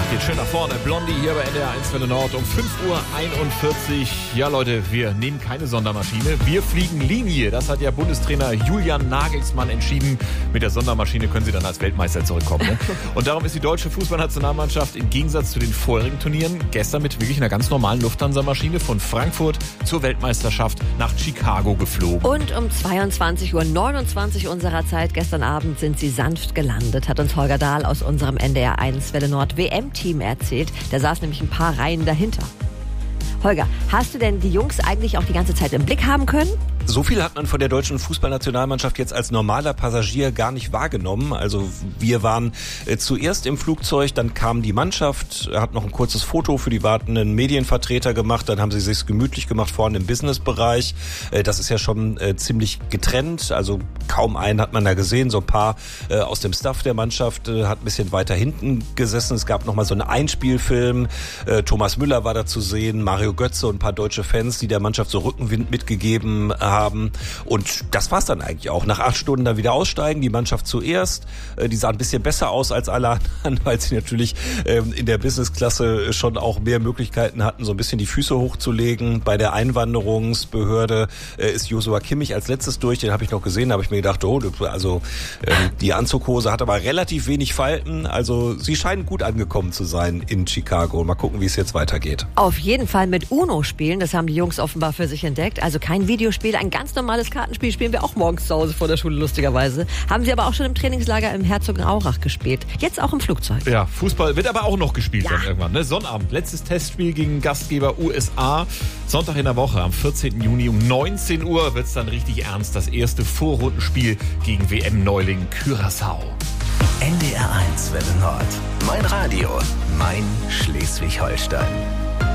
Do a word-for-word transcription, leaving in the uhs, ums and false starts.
Geht schön nach vorne. Blondie hier bei N D R eins Welle Nord um fünf Uhr einundvierzig. Ja Leute, wir nehmen keine Sondermaschine. Wir fliegen Linie. Das hat ja Bundestrainer Julian Nagelsmann entschieden. Mit der Sondermaschine können sie dann als Weltmeister zurückkommen. Ne? Und darum ist die deutsche Fußballnationalmannschaft im Gegensatz zu den vorherigen Turnieren gestern mit wirklich einer ganz normalen Lufthansa-Maschine von Frankfurt zur Weltmeisterschaft nach Chicago geflogen. Und um zweiundzwanzig Uhr neunundzwanzig unserer Zeit gestern Abend sind sie sanft gelandet, hat uns Holger Dahl aus unserem N D R eins Welle Nord W M-Team erzählt. Der saß nämlich ein paar Reihen dahinter. Holger, hast du denn die Jungs eigentlich auch die ganze Zeit im Blick haben können? So viel hat man von der deutschen Fußballnationalmannschaft jetzt als normaler Passagier gar nicht wahrgenommen. Also wir waren äh, zuerst im Flugzeug, dann kam die Mannschaft, hat noch ein kurzes Foto für die wartenden Medienvertreter gemacht, dann haben sie sich's gemütlich gemacht vorne im Businessbereich. Äh, das ist ja schon äh, ziemlich getrennt, also kaum einen hat man da gesehen. So ein paar äh, aus dem Staff der Mannschaft äh, hat ein bisschen weiter hinten gesessen. Es gab noch mal so einen Einspielfilm. Äh, Thomas Müller war da zu sehen, Mario Götze und ein paar deutsche Fans, die der Mannschaft so Rückenwind mitgegeben haben. haben. Und das war's dann eigentlich auch. Nach acht Stunden dann wieder aussteigen, die Mannschaft zuerst. Die sah ein bisschen besser aus als alle anderen, weil sie natürlich ähm, in der Businessklasse schon auch mehr Möglichkeiten hatten, so ein bisschen die Füße hochzulegen. Bei der Einwanderungsbehörde äh, ist Joshua Kimmich als letztes durch. Den habe ich noch gesehen, da habe ich mir gedacht, oh, also ähm, die Anzughose hat aber relativ wenig Falten. Also sie scheinen gut angekommen zu sein in Chicago. Mal gucken, wie es jetzt weitergeht. Auf jeden Fall mit Uno spielen, das haben die Jungs offenbar für sich entdeckt. Also kein Videospiel, ein ganz normales Kartenspiel spielen wir auch morgens zu Hause vor der Schule, lustigerweise. Haben sie aber auch schon im Trainingslager im Herzogenaurach gespielt. Jetzt auch im Flugzeug. Ja, Fußball wird aber auch noch gespielt Ja. dann irgendwann. Ne? Sonnabend, letztes Testspiel gegen Gastgeber U S A. Sonntag in der Woche, am vierzehnten Juni um neunzehn Uhr wird es dann richtig ernst. Das erste Vorrundenspiel gegen W M-Neuling Curaçao. N D R eins Welle Nord. Mein Radio, mein Schleswig-Holstein.